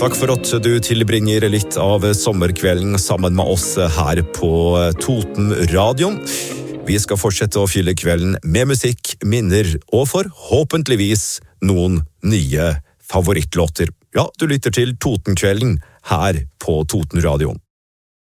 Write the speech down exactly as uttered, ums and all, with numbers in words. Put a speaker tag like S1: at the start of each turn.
S1: Takk for at du tilbringer litt av sommerkvelden sammen med oss her på Totenradioen. Vi skal fortsette å fylle kvelden med musikk, minner og forhåpentligvis noen nye favorittlåter. Ja, du lytter til Totenkvelden her på Totenradioen.